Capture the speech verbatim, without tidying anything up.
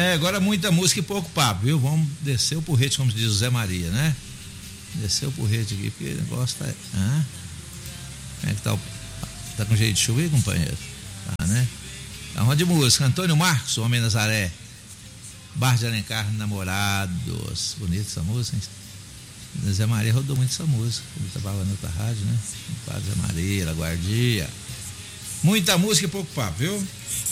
É, agora muita música e pouco papo, viu? Vamos descer o porrete, como diz o Zé Maria, né? Descer o porrete aqui, porque o negócio tá... Hã? Como é que tá o... Tá com jeito de chuva aí, companheiro? Tá, né? Tá uma de música. Antônio Marcos, Homem Nazaré. Bar de Alencar, Namorados. Bonita essa música, hein? Zé Maria rodou muito essa música. Ele trabalhava na outra rádio, né? Padre Zé Maria, La Guardia. Muita música e pouco papo, viu?